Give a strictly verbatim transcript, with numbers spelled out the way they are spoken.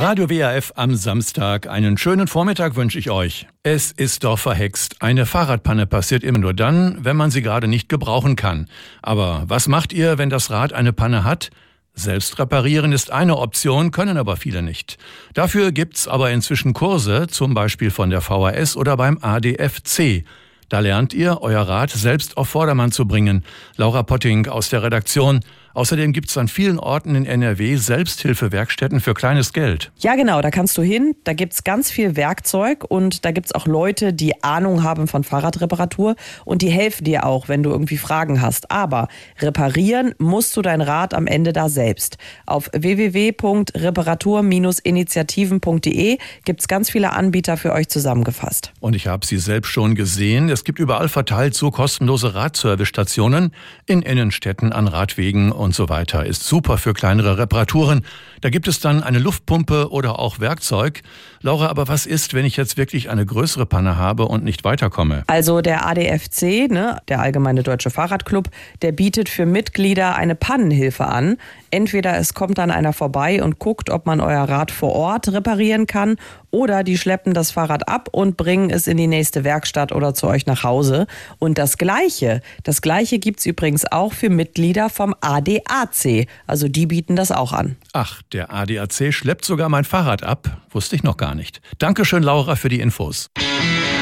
Radio W R F am Samstag. Einen schönen Vormittag wünsche ich euch. Es ist doch verhext. Eine Fahrradpanne passiert immer nur dann, wenn man sie gerade nicht gebrauchen kann. Aber was macht ihr, wenn das Rad eine Panne hat? Selbst reparieren ist eine Option, können aber viele nicht. Dafür gibt's aber inzwischen Kurse, zum Beispiel von der V H S oder beim A D F C. Da lernt ihr, euer Rad selbst auf Vordermann zu bringen. Laura Potting aus der Redaktion. Außerdem gibt es an vielen Orten in N R W Selbsthilfewerkstätten für kleines Geld. Ja genau, da kannst du hin, da gibt es ganz viel Werkzeug und da gibt es auch Leute, die Ahnung haben von Fahrradreparatur und die helfen dir auch, wenn du irgendwie Fragen hast. Aber reparieren musst du dein Rad am Ende da selbst. Auf w w w punkt reparatur Bindestrich initiativen punkt d e gibt es ganz viele Anbieter für euch zusammengefasst. Und ich habe sie selbst schon gesehen. Es gibt überall verteilt so kostenlose Radservicestationen in Innenstädten, an Radwegen und so weiter. Ist super für kleinere Reparaturen. Da gibt es dann eine Luftpumpe oder auch Werkzeug. Laura, aber was ist, wenn ich jetzt wirklich eine größere Panne habe und nicht weiterkomme? Also der A D F C, ne, der Allgemeine Deutsche Fahrradclub, der bietet für Mitglieder eine Pannenhilfe an. Entweder es kommt dann einer vorbei und guckt, ob man euer Rad vor Ort reparieren kann, oder die schleppen das Fahrrad ab und bringen es in die nächste Werkstatt oder zu euch nach Hause. Und das Gleiche, das Gleiche gibt's übrigens auch für Mitglieder vom A D A C. Also die bieten das auch an. Ach, der A D A C schleppt sogar mein Fahrrad ab. Wusste ich noch gar nicht. Dankeschön, Laura, für die Infos.